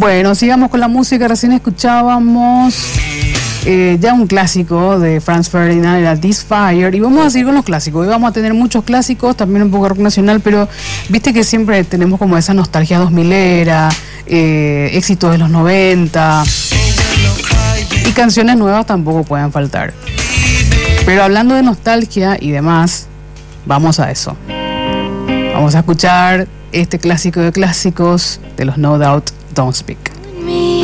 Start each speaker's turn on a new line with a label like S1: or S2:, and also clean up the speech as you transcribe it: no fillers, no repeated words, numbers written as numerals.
S1: Bueno, sigamos con la música. Recién escuchábamos ya un clásico de Franz Ferdinand, era This Fire, y vamos a seguir con los clásicos. Hoy vamos a tener muchos clásicos, también un poco de rock nacional, pero viste que siempre tenemos como esa nostalgia 2000era, éxitos de los 90, y canciones nuevas tampoco pueden faltar. Pero hablando de nostalgia y demás, vamos a eso. Vamos a escuchar este clásico de clásicos de los No Doubt, Don't Speak.